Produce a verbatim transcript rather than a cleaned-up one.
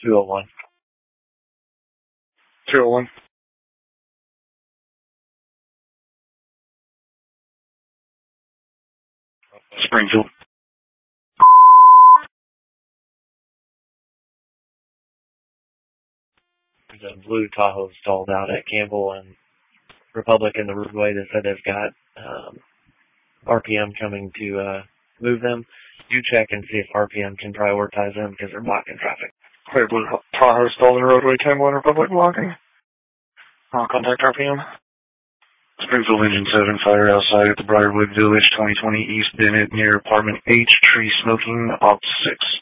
two oh one. two oh one. Springfield. There's a blue Tahoe stalled out at Campbell and Republic in the roadway. They said they've got um, R P M coming to uh, move them. You check and see if R P M can prioritize them because they're blocking traffic. Wait, blue Tahoe stalled in the roadway, Campbell and Republic blocking? I'll contact R P M. Springfield Engine seven, fire outside at the Briarwood Village, twenty twenty East Bennett, near apartment H, tree smoking, op six.